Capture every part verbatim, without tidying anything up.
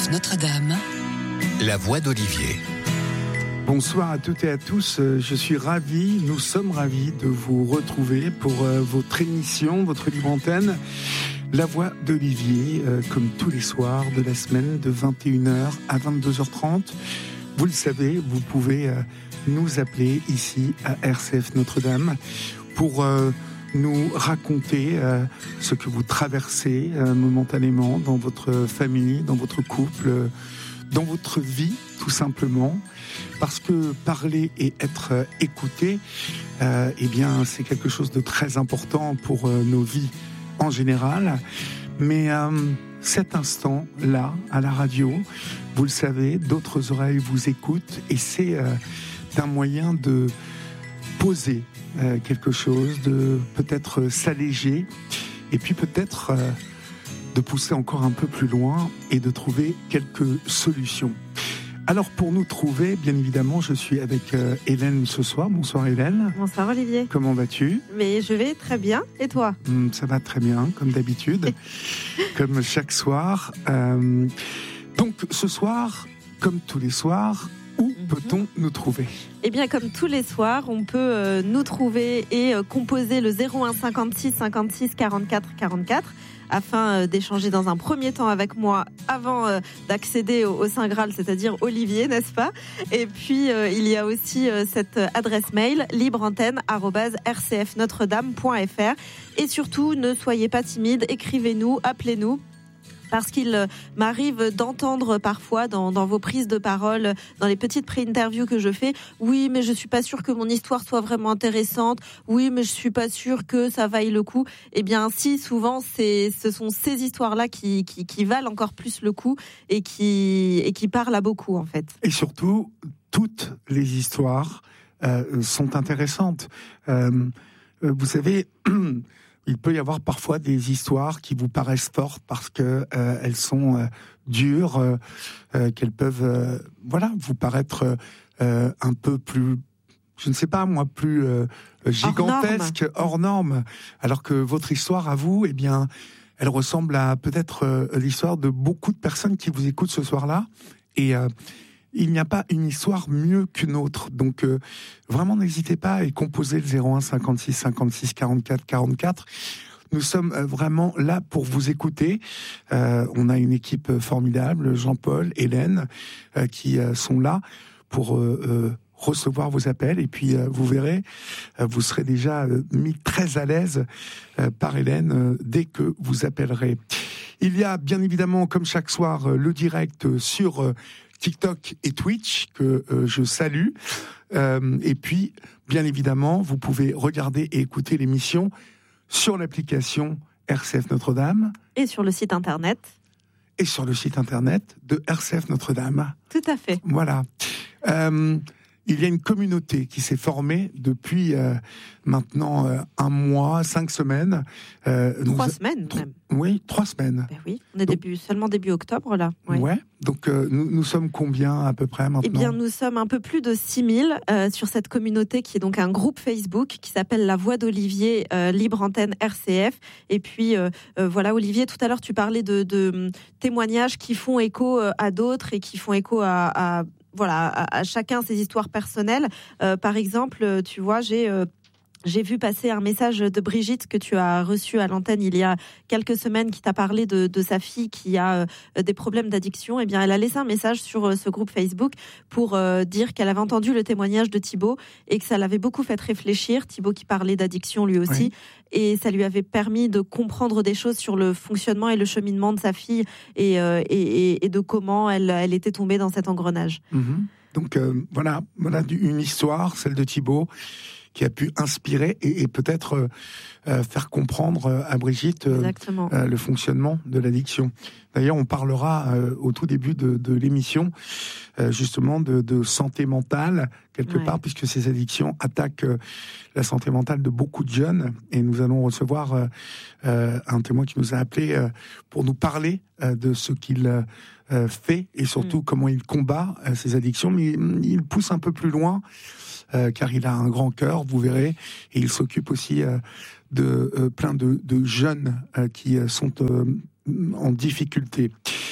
F Notre-Dame, la voix d'Olivier. Bonsoir à toutes et à tous, je suis ravi, nous sommes ravis de vous retrouver pour votre émission, votre libre antenne, La Voix d'Olivier, comme tous les soirs de la semaine de vingt et une heures à vingt-deux heures trente. Vous le savez, vous pouvez nous appeler ici à R C F Notre-Dame pour nous raconter ce que vous traversez momentanément dans votre famille, dans votre couple, dans votre vie, tout simplement. Parce que parler et être écouté, euh, eh bien, c'est quelque chose de très important pour euh, nos vies en général. Mais euh, cet instant-là, à la radio, vous le savez, d'autres oreilles vous écoutent et c'est euh, un moyen de poser euh, quelque chose, de peut-être s'alléger et puis peut-être euh, de pousser encore un peu plus loin et de trouver quelques solutions. Alors pour nous trouver, bien évidemment, je suis avec euh, Hélène ce soir. Bonsoir Hélène. Bonsoir Olivier. Comment vas-tu ? Mais je vais très bien. Et toi ? mmh, Ça va très bien, comme d'habitude, comme chaque soir. Euh, donc ce soir, comme tous les soirs, où mm-hmm. peut-on nous trouver ? Eh bien, comme tous les soirs, on peut euh, nous trouver et euh, composer le zéro un cinquante-six cinquante-six quarante-quatre quarante-quatre afin euh, d'échanger dans un premier temps avec moi avant euh, d'accéder au, au Saint Graal, c'est-à-dire Olivier, n'est-ce pas ? Et puis, euh, il y a aussi euh, cette adresse mail libreantenne arobase r c f notre dame point f r. Et surtout, ne soyez pas timide, écrivez-nous, appelez-nous. Parce qu'il m'arrive d'entendre parfois dans, dans vos prises de parole, dans les petites pré-interviews que je fais, oui, mais je suis pas sûre que mon histoire soit vraiment intéressante. Oui, mais je suis pas sûre que ça vaille le coup. Eh bien, si, souvent, c'est, ce sont ces histoires-là qui, qui, qui valent encore plus le coup et qui, et qui parlent à beaucoup, en fait. Et surtout, toutes les histoires euh, sont intéressantes. Euh, vous savez... Il peut y avoir parfois des histoires qui vous paraissent fortes parce que euh, elles sont euh, dures, euh, euh, qu'elles peuvent, euh, voilà, vous paraître euh, un peu plus, je ne sais pas moi, plus euh, gigantesque, hors norme. hors norme. Alors que votre histoire à vous, eh bien, elle ressemble à peut-être euh, l'histoire de beaucoup de personnes qui vous écoutent ce soir-là. Et euh, il n'y a pas une histoire mieux qu'une autre. Donc, euh, vraiment, n'hésitez pas à composer le zéro un cinquante-six cinquante-six quarante-quatre quarante-quatre. Nous sommes euh, vraiment là pour vous écouter. Euh, on a une équipe formidable, Jean-Paul, Hélène, euh, qui euh, sont là pour euh, euh, recevoir vos appels. Et puis, euh, vous verrez, euh, vous serez déjà euh, mis très à l'aise euh, par Hélène euh, dès que vous appellerez. Il y a bien évidemment, comme chaque soir, euh, le direct euh, sur... Euh, TikTok et Twitch, que euh, je salue. Euh, et puis, bien évidemment, vous pouvez regarder et écouter l'émission sur l'application R C F Notre-Dame. Et sur le site internet. Et sur le site internet de R C F Notre-Dame. Tout à fait. Voilà. Euh, il y a une communauté qui s'est formée depuis euh, maintenant euh, un mois, cinq semaines. Euh, trois nous, semaines tr- même. Oui, trois semaines. Ben oui, on est donc, début, seulement début octobre là. Oui, ouais, donc euh, nous, nous sommes combien à peu près maintenant ? Eh bien, nous sommes un peu plus de six mille euh, sur cette communauté qui est donc un groupe Facebook qui s'appelle La Voix d'Olivier, euh, Libre Antenne R C F. Et puis euh, euh, voilà, Olivier, tout à l'heure tu parlais de, de témoignages qui font écho à d'autres et qui font écho à... à Voilà, à, à chacun ses histoires personnelles. Euh, par exemple, tu vois, j'ai... Euh, J'ai vu passer un message de Brigitte que tu as reçu à l'antenne il y a quelques semaines qui t'a parlé de, de sa fille qui a euh, des problèmes d'addiction. Eh bien, elle a laissé un message sur euh, ce groupe Facebook pour euh, dire qu'elle avait entendu le témoignage de Thibaut et que ça l'avait beaucoup fait réfléchir. Thibaut qui parlait d'addiction lui aussi. Oui. Et ça lui avait permis de comprendre des choses sur le fonctionnement et le cheminement de sa fille et, euh, et, et, et de comment elle, elle était tombée dans cet engrenage. Mmh. Donc euh, voilà, voilà une histoire, celle de Thibaut, qui a pu inspirer et, et peut-être euh, faire comprendre à Brigitte euh, euh, le fonctionnement de l'addiction. D'ailleurs, on parlera euh, au tout début de, de l'émission euh, justement de, de santé mentale, quelque ouais. part, puisque ces addictions attaquent euh, la santé mentale de beaucoup de jeunes. Et nous allons recevoir euh, euh, un témoin qui nous a appelé euh, pour nous parler euh, de ce qu'il euh, fait et surtout mmh. comment il combat euh, ces addictions. Mais il pousse un peu plus loin. Euh, car il a un grand cœur, vous verrez, et il s'occupe aussi euh, de euh, plein de, de jeunes euh, qui euh, sont euh, en difficulté.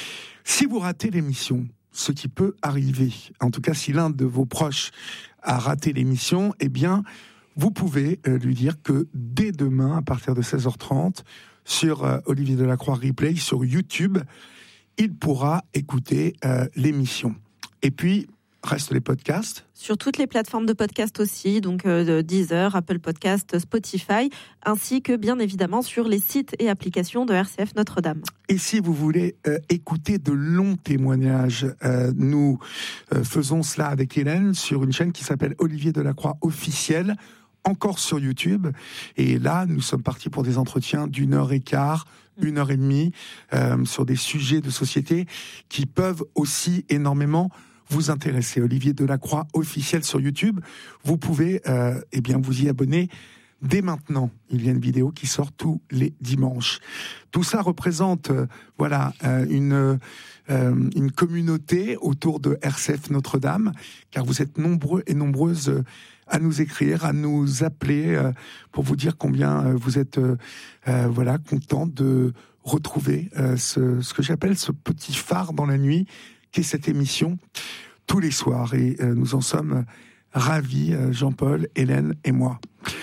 Si vous ratez l'émission, ce qui peut arriver, en tout cas si l'un de vos proches a raté l'émission, eh bien, vous pouvez euh, lui dire que dès demain, à partir de seize heures trente, sur euh, Olivier Delacroix Replay, sur YouTube, il pourra écouter euh, l'émission. Et puis, restent les podcasts. Sur toutes les plateformes de podcast aussi, donc euh, Deezer, Apple Podcast, Spotify, ainsi que bien évidemment sur les sites et applications de R C F Notre-Dame. Et si vous voulez euh, écouter de longs témoignages, euh, nous euh, faisons cela avec Hélène sur une chaîne qui s'appelle Olivier Delacroix Officiel, encore sur YouTube. Et là, nous sommes partis pour des entretiens d'une heure et quart, une heure et demie, euh, sur des sujets de société qui peuvent aussi énormément vous intéresser. Olivier Delacroix Officiel sur YouTube. Vous pouvez euh, eh bien, vous y abonner dès maintenant. Il y a une vidéo qui sort tous les dimanches. Tout ça représente euh, voilà, euh, une, euh, une communauté autour de R C F Notre-Dame, car vous êtes nombreux et nombreuses euh, à nous écrire, à nous appeler euh, pour vous dire combien euh, vous êtes euh, euh, voilà, contents de retrouver euh, ce, ce que j'appelle ce petit phare dans la nuit, qui est cette émission tous les soirs. Et euh, nous en sommes ravis, euh, Jean-Paul, Hélène et moi.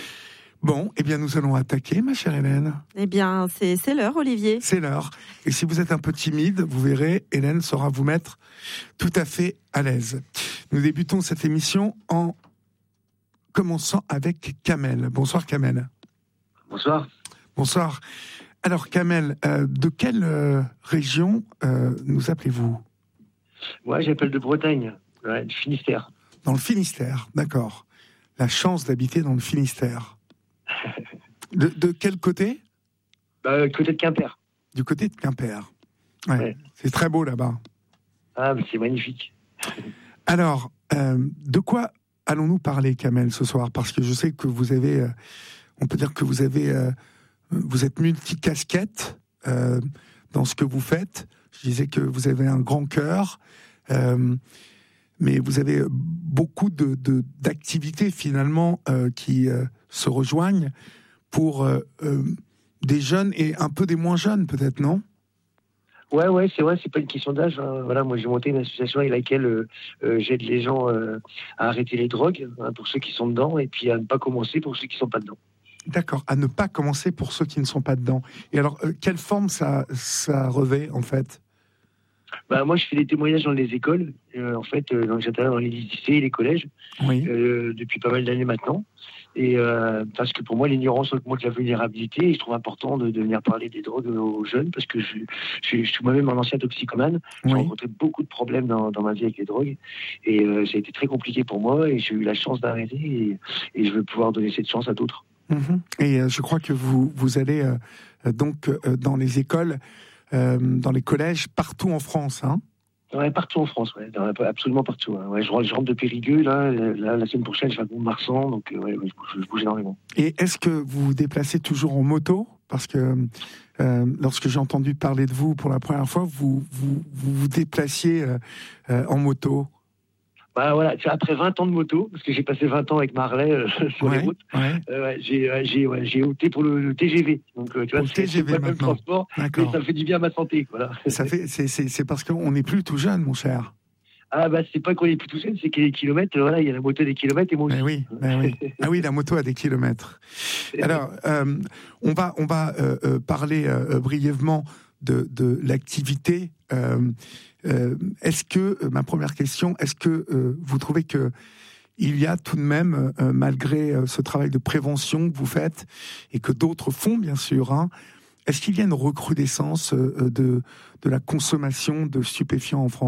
Bon, eh bien, nous allons attaquer, ma chère Hélène. Eh bien, c'est, c'est l'heure, Olivier. C'est l'heure. Et si vous êtes un peu timide, vous verrez, Hélène saura vous mettre tout à fait à l'aise. Nous débutons cette émission en commençant avec Kamel. Bonsoir, Kamel. Bonsoir. Bonsoir. Alors, Kamel, euh, de quelle euh, région euh, nous appelez-vous ? Moi, j'appelle de Bretagne, ouais, du Finistère. Dans le Finistère, d'accord. La chance d'habiter dans le Finistère. De, de quel côté ? Bah, côté de Quimper. Du côté de Quimper. Ouais, ouais. C'est très beau là-bas. Ah, mais c'est magnifique. Alors, euh, de quoi allons-nous parler, Kamel, ce soir ? Parce que je sais que vous avez, euh, on peut dire que vous avez, euh, vous êtes multicasquette euh, dans ce que vous faites. Je disais que vous avez un grand cœur, euh, mais vous avez beaucoup de, de, d'activités finalement euh, qui euh, se rejoignent pour euh, euh, des jeunes et un peu des moins jeunes, peut-être, non ? Ouais, ouais, c'est vrai, c'est pas une question d'âge. Hein. Voilà, moi j'ai monté une association avec laquelle euh, euh, j'aide les gens euh, à arrêter les drogues, hein, pour ceux qui sont dedans, et puis à ne pas commencer pour ceux qui sont pas dedans. D'accord, à ne pas commencer pour ceux qui ne sont pas dedans. Et alors, euh, quelle forme ça, ça revêt, en fait ? Bah, moi, je fais des témoignages dans les écoles, euh, en fait, euh, donc j'interviens dans les lycées et les collèges, oui. euh, depuis pas mal d'années maintenant. Et euh, parce que pour moi, l'ignorance augmente la vulnérabilité, et je trouve important de, de venir parler des drogues aux jeunes, parce que je, je, je suis moi-même un ancien toxicomane. J'ai oui. rencontré beaucoup de problèmes dans, dans ma vie avec les drogues, et euh, ça a été très compliqué pour moi, et j'ai eu la chance d'arrêter, et, et je veux pouvoir donner cette chance à d'autres. Mmh. Et euh, je crois que vous, vous allez euh, donc euh, dans les écoles, euh, dans les collèges, partout en France, hein ? Ouais, partout en France, ouais, absolument partout. Hein. Ouais, je, rentre, je rentre de Périgueux, là, là, la semaine prochaine, je vais à Mont-de-Marsan, donc ouais, je, bouge, je bouge énormément. Et est-ce que vous vous déplacez toujours en moto ? Parce que euh, lorsque j'ai entendu parler de vous pour la première fois, vous vous, vous, vous déplaciez euh, euh, en moto. Bah voilà, c'est après vingt ans de moto, parce que j'ai passé vingt ans avec Marley euh, sur ouais, les routes. Ouais. Euh, ouais, j'ai, j'ai, ouais, j'ai opté pour le, le T G V. Donc euh, tu vois, le c'est, T G V c'est pas le même transport, mais ça fait du bien à ma santé. Voilà. Ça fait, c'est, c'est, c'est parce qu'on n'est plus tout jeune, mon cher. Ah bah c'est pas qu'on est plus tout jeune, c'est qu'il y a des kilomètres. Voilà, il y a la moto des kilomètres et moi aussi. Ben oui, ben oui. Ah oui, la moto a des kilomètres. Alors, euh, on va, on va euh, euh, parler euh, brièvement de, de l'activité. Euh, euh, est-ce que, euh, ma première question, est-ce que euh, vous trouvez que il y a tout de même, euh, malgré euh, ce travail de prévention que vous faites et que d'autres font bien sûr, hein, est-ce qu'il y a une recrudescence euh, de, de la consommation de stupéfiants en France ?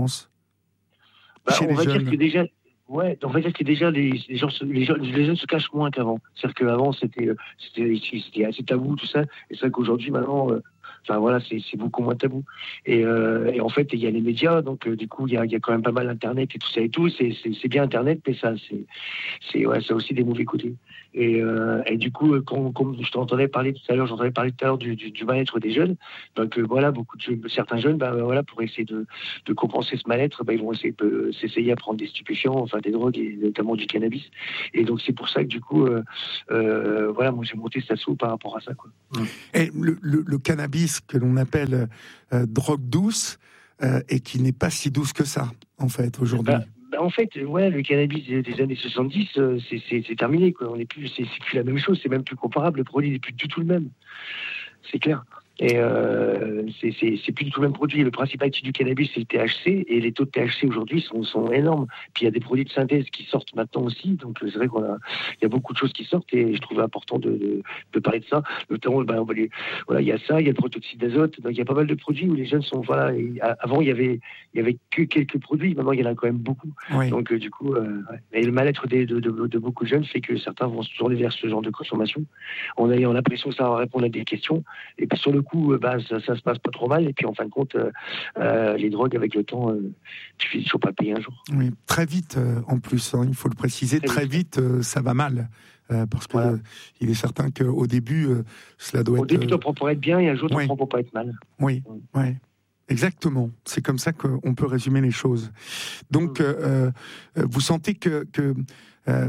Bah, on va jeunes. dire que déjà, ouais, on va dire que déjà les, les, gens, les, gens, les jeunes se cachent moins qu'avant. C'est-à-dire qu'avant c'était, c'était, c'était assez tabou tout ça, et c'est vrai qu'aujourd'hui maintenant. Euh, Enfin voilà, c'est, c'est beaucoup moins tabou. Et, euh, et en fait, il y a les médias, donc euh, du coup, il y a, y a quand même pas mal Internet et tout ça et tout. C'est, c'est, c'est bien Internet, mais ça, c'est, c'est, ouais, ça a aussi des mauvais côtés. Et, euh, et du coup, comme, comme je t'entendais parler tout à l'heure, j'entendais parler tout à l'heure du, du, du mal-être des jeunes. Donc euh, voilà, beaucoup de jeunes, certains jeunes, bah, voilà, pour essayer de, de compenser ce mal-être, bah, ils vont essayer de s'essayer à prendre des stupéfiants, enfin des drogues et notamment du cannabis. Et donc c'est pour ça que du coup, euh, euh, voilà, moi j'ai monté cet assaut par rapport à ça, quoi. Et le, le, le cannabis que l'on appelle euh, drogue douce, euh, et qui n'est pas si douce que ça, en fait, aujourd'hui. Bah, bah en fait, ouais, le cannabis des, des années soixante-dix, euh, c'est, c'est, c'est terminé, quoi. On est plus, c'est, c'est plus la même chose, c'est même plus comparable. Le produit n'est plus du tout le même. C'est clair. Et euh, c'est, c'est, c'est plus du tout le même produit. Le principal actif du cannabis, c'est le T H C, et les taux de T H C aujourd'hui sont, sont énormes. Puis il y a des produits de synthèse qui sortent maintenant aussi, donc c'est vrai qu'on a, il y a beaucoup de choses qui sortent, et je trouvais important de, de, de parler de ça. Notamment, ben, on va les, voilà, il y a ça, il y a le protoxyde d'azote, donc il y a pas mal de produits où les jeunes sont, voilà. Et avant, il y avait, il y avait que quelques produits, maintenant il y en a quand même beaucoup. Oui. Donc euh, du coup, euh, ouais. Et le mal-être des, de, de, de beaucoup de jeunes fait que certains vont se tourner vers ce genre de consommation, en ayant l'impression que ça va répondre à des questions, et puis sur le coup, ben, ça, ça se passe pas trop mal, et puis en fin de compte, euh, euh, les drogues avec le temps, euh, tu finis toujours pas le payer un jour. Oui, très vite euh, en plus, hein, il faut le préciser, très, très vite, vite euh, ça va mal, euh, parce que voilà. euh, il est certain qu'au début, euh, cela doit Au être... Au début, tu prends pour être bien, et un jour, tu oui. prends pour pas être mal. Oui, oui. Ouais. Exactement, c'est comme ça qu'on peut résumer les choses. Donc, mmh. euh, euh, vous sentez que... que Euh,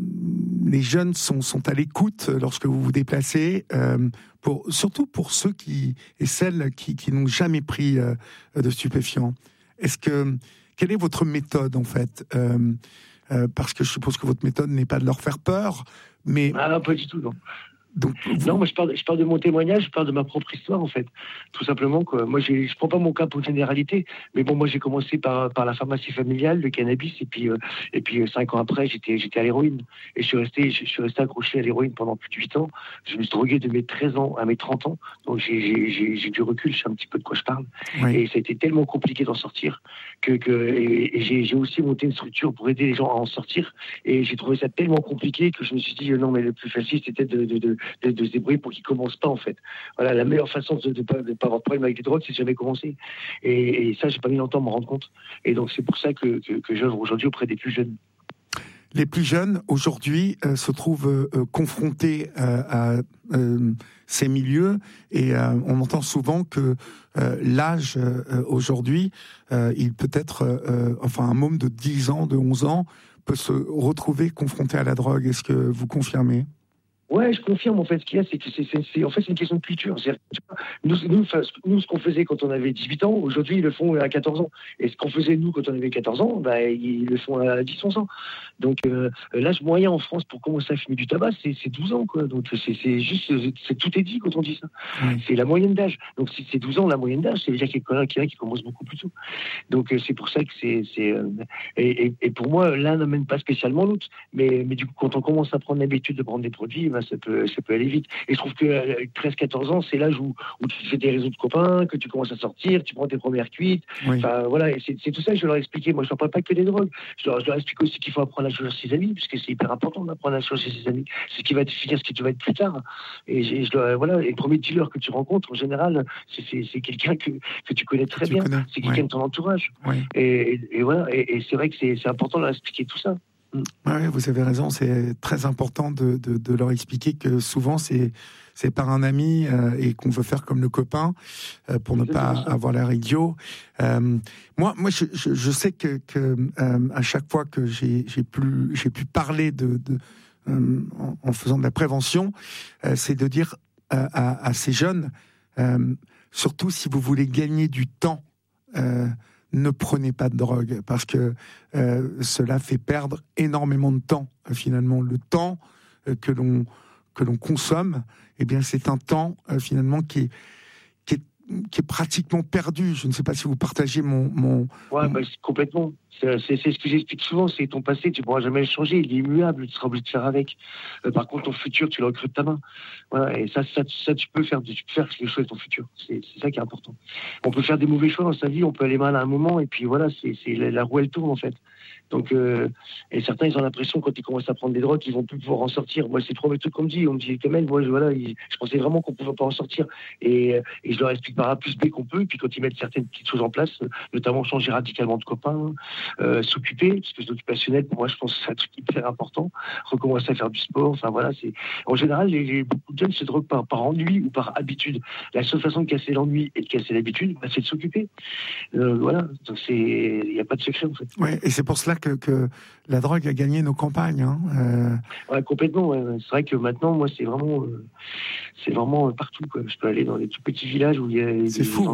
les jeunes sont, sont à l'écoute lorsque vous vous déplacez, euh, pour, surtout pour ceux qui, et celles qui, qui n'ont jamais pris euh, de stupéfiants. Est-ce que, quelle est votre méthode en fait, euh, euh, parce que je suppose que votre méthode n'est pas de leur faire peur, mais... Ah non, pas du tout, non. Donc, vous... Non, moi je parle, je parle de mon témoignage, je parle de ma propre histoire en fait, tout simplement quoi. Moi j'ai, je prends pas mon cas pour généralité, mais bon moi j'ai commencé par par la pharmacie familiale, le cannabis, et puis euh, et puis euh, cinq ans après j'étais j'étais à l'héroïne, et je suis resté je suis resté accroché à l'héroïne pendant plus de huit ans. Je me suis drogué de mes treize ans à mes trente ans, donc j'ai j'ai j'ai, j'ai du recul, je sais un petit peu de quoi je parle. Oui. Et ça a été tellement compliqué d'en sortir que que et, et j'ai j'ai aussi monté une structure pour aider les gens à en sortir, et j'ai trouvé ça tellement compliqué que je me suis dit euh, non mais le plus facile c'était de de, de De, de se débrouiller pour qu'ils ne commencent pas en fait. Voilà, la meilleure façon de ne pas, de pas avoir de problème avec les drogues, c'est de jamais commencer. Et, et ça, j'ai pas mis longtemps à me rendre compte. Et donc c'est pour ça que, que, que j'œuvre aujourd'hui auprès des plus jeunes. Les plus jeunes aujourd'hui euh, se trouvent euh, confrontés euh, à euh, ces milieux, et euh, on entend souvent que euh, l'âge euh, aujourd'hui, euh, il peut être, euh, enfin un môme de dix ans, de onze ans, peut se retrouver confronté à la drogue. Est-ce que vous confirmez ? Ouais, je confirme. En fait, ce qu'il y a, c'est que c'est, c'est, c'est en fait, c'est une question de culture. C'est, nous, nous, nous, ce qu'on faisait quand on avait dix-huit ans, aujourd'hui, ils le font à quatorze ans. Et ce qu'on faisait, nous, quand on avait quatorze ans, bah, ils le font à dix onze ans. Donc, euh, l'âge moyen en France pour commencer à fumer du tabac, c'est, c'est douze ans, quoi. Donc, c'est, c'est juste, c'est, tout est dit quand on dit ça. Oui. C'est la moyenne d'âge. Donc, si c'est douze ans, la moyenne d'âge, c'est déjà qu'il y en a qui commence beaucoup plus tôt. Donc, c'est pour ça que c'est, c'est, euh, et, et, et pour moi, l'un n'amène pas spécialement l'autre. Mais, mais du coup, quand on commence à prendre l'habitude de prendre des produits, bah, ça peut, ça peut aller vite. Et je trouve que treize quatorze ans, c'est l'âge où, où tu fais des réseaux de copains, que tu commences à sortir, tu prends tes premières cuites. Oui. Enfin, voilà, et c'est, c'est tout ça que je leur ai expliqué. Moi, je ne leur parle pas que des drogues. Je leur, je leur explique aussi qu'il faut apprendre à choisir ses amis, puisque c'est hyper important d'apprendre à choisir ses amis. C'est ce qui va définir ce que tu vas être plus tard. Et je, je leur, voilà, et le premier dealer que tu rencontres, en général, c'est, c'est, c'est quelqu'un que, que tu connais très tu bien. Connais. C'est quelqu'un oui. de ton entourage. Oui. Et, et, et voilà, et, et c'est vrai que c'est, c'est important de leur expliquer tout ça. Oui, vous avez raison, c'est très important de, de, de leur expliquer que souvent c'est, c'est par un ami euh, et qu'on veut faire comme le copain euh, pour ne pas avoir l'air idiot. Euh, moi, moi je, je, je sais que, que euh, à chaque fois que j'ai, j'ai, plus, j'ai pu parler de, de, euh, en, en faisant de la prévention, euh, c'est de dire euh, à, à ces jeunes, euh, surtout si vous voulez gagner du temps, euh, ne prenez pas de drogue, parce que euh, cela fait perdre énormément de temps. Euh, finalement, le temps euh, que l'on que l'on consomme, eh bien, c'est un temps euh, finalement qui est, qui est qui est pratiquement perdu. Je ne sais pas si vous partagez mon mon. Ouais, mon... Bah, complètement. C'est, c'est, c'est ce que j'explique souvent. C'est ton passé, tu pourras jamais le changer. Il est immuable. Tu seras obligé de faire avec. Euh, par contre, ton futur, tu le recrutes de ta main. Voilà. Et ça, ça, ça, tu peux faire, tu peux faire les choix de ton futur. C'est, c'est ça qui est important. On peut faire des mauvais choix dans sa vie. On peut aller mal à un moment. Et puis voilà, c'est, c'est la, la roue elle tourne en fait. Donc, euh, et certains, ils ont l'impression quand ils commencent à prendre des drogues, qu'ils vont plus pouvoir en sortir. Moi, c'est le premier truc qu'on me dit. On me dit, Kamel, moi, je, voilà, je, je pensais vraiment qu'on pouvait pas en sortir. Et, et je leur explique par A plus B qu'on peut. Et puis quand ils mettent certaines petites choses en place, notamment changer radicalement de copains, euh, s'occuper, parce que l'occupationnel, pour moi, je pense que c'est un truc hyper important. Recommencer à faire du sport. Enfin, voilà, c'est, en général, les, les, beaucoup de jeunes se droguent par, par ennui ou par habitude. La seule façon de casser l'ennui et de casser l'habitude, bah, c'est de s'occuper. Euh, voilà. Donc, c'est, il n'y a pas de secret, en fait. Ouais, et c'est pour cela que, que la drogue a gagné nos campagnes. Hein. Euh... Ouais, complètement. Ouais. C'est vrai que maintenant, moi, c'est vraiment, euh, c'est vraiment partout, quoi. Je peux aller dans les tout petits villages où il y a c'est des fou.